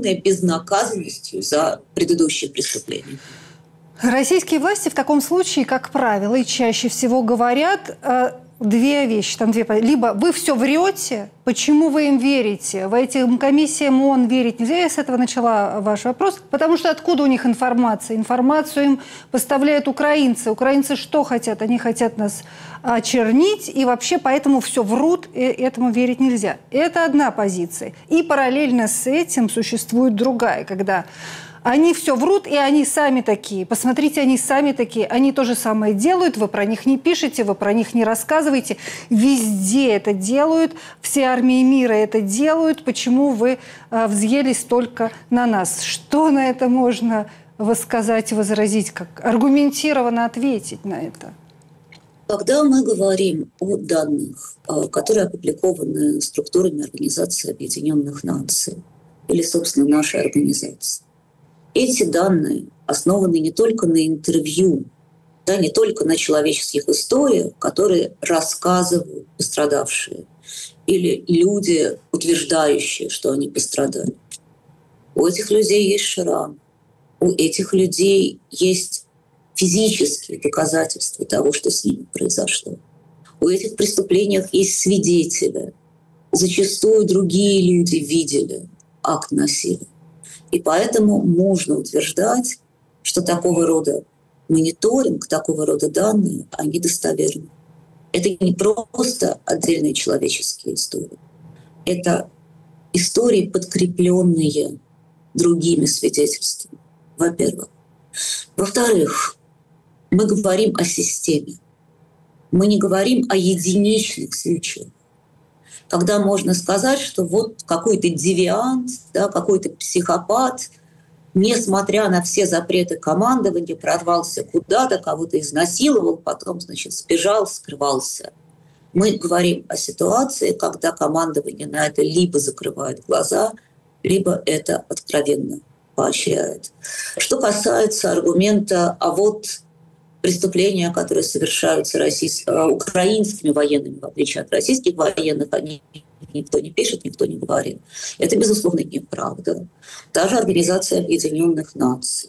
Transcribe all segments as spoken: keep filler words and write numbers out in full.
огромной безнаказанностью за предыдущие преступления. Российские власти в таком случае, как правило, и чаще всего говорят э, две вещи. Там две. Либо вы все врете, почему вы им верите? В этим комиссиям ООН верить нельзя. Я с этого начала ваш вопрос. Потому что откуда у них информация? Информацию им поставляют украинцы. Украинцы что хотят? Они хотят нас очернить, и вообще поэтому все врут, и этому верить нельзя. Это одна позиция. И параллельно с этим существует другая, когда они все врут, и они сами такие. Посмотрите, они сами такие. Они то же самое делают, вы про них не пишете, вы про них не рассказываете. Везде это делают, все армии мира это делают. Почему вы э, взъелись только на нас? Что на это можно высказать и возразить? Как аргументированно ответить на это? Когда мы говорим о данных, которые опубликованы структурами Организации Объединенных Наций или, собственно, нашей организации, эти данные основаны не только на интервью, да, не только на человеческих историях, которые рассказывают пострадавшие, или люди, утверждающие, что они пострадали. У этих людей есть шрам, у этих людей есть физические доказательства того, что с ними произошло. У этих преступлений есть свидетели. Зачастую другие люди видели акт насилия. И поэтому можно утверждать, что такого рода мониторинг, такого рода данные, они достоверны. Это не просто отдельные человеческие истории. Это истории, подкрепленные другими свидетельствами, во-первых. Во-вторых, мы говорим о системе. Мы не говорим о единичных случаях, когда можно сказать, что вот какой-то девиант, да, какой-то психопат, несмотря на все запреты командования, прорвался куда-то, кого-то изнасиловал, потом, значит, сбежал, скрывался. Мы говорим о ситуации, когда командование на это либо закрывает глаза, либо это откровенно поощряет. Что касается аргумента, а вот преступления, которые совершаются российс... украинскими военными, в отличие от российских военных, они никто не пишет, никто не говорит. Это, безусловно, неправда. Даже Организация Объединенных Наций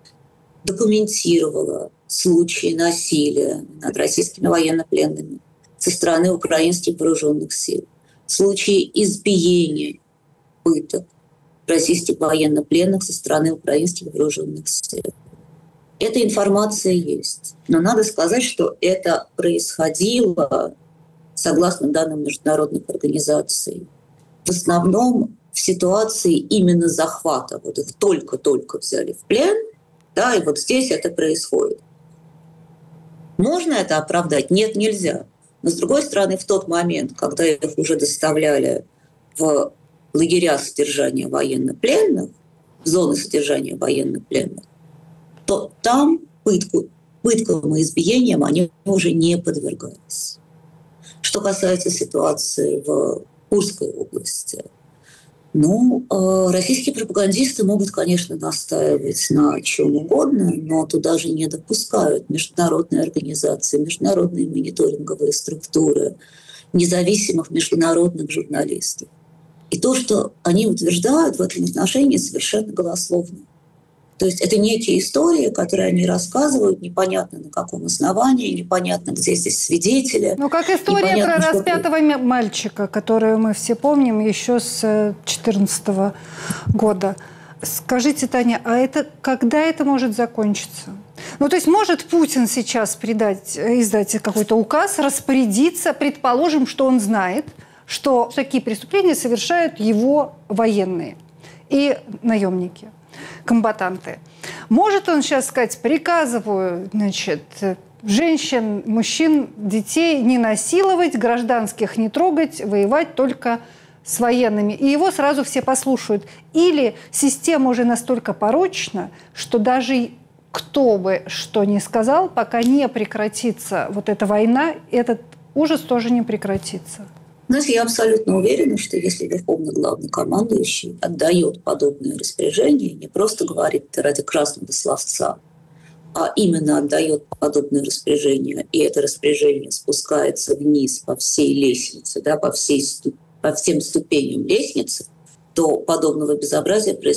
документировала случаи насилия над российскими военнопленными со стороны украинских вооруженных сил, случаи избиения, пыток российских военнопленных со стороны украинских вооруженных сил. Эта информация есть. Но надо сказать, что это происходило, согласно данным международных организаций, в основном в ситуации именно захвата. Вот их только-только взяли в плен, да, и вот здесь это происходит. Можно это оправдать? Нет, нельзя. Но, с другой стороны, в тот момент, когда их уже доставляли в лагеря содержания военнопленных, в зоны содержания военнопленных, то там пытку, пыткам и избиениям они уже не подвергались. Что касается ситуации в Курской области, ну, э, российские пропагандисты могут, конечно, настаивать на чем угодно, но туда же не допускают международные организации, международные мониторинговые структуры, независимых международных журналистов. И то, что они утверждают в этом отношении, совершенно голословно. То есть это некие истории, которые они рассказывают, непонятно на каком основании, непонятно, где здесь свидетели. Ну, как история про распятого что... мальчика, которую мы все помним еще с две тысячи четырнадцатого года. Скажите, Таня, а это когда это может закончиться? Ну, то есть может Путин сейчас придать, издать какой-то указ, распорядиться, предположим, что он знает, что такие преступления совершают его военные и наемники, комбатанты. Может он сейчас сказать, приказываю, значит, женщин, мужчин, детей не насиловать, гражданских не трогать, воевать только с военными. И его сразу все послушают. Или система уже настолько порочна, что даже кто бы что ни сказал, пока не прекратится вот эта война, этот ужас тоже не прекратится. Знаете, я абсолютно уверена, что если верховный главнокомандующий отдает подобное распоряжение, не просто говорит это ради красного словца, а именно отдает подобное распоряжение, и это распоряжение спускается вниз по всей лестнице, да, по, всей, по всем ступеням лестницы, то подобного безобразия происходит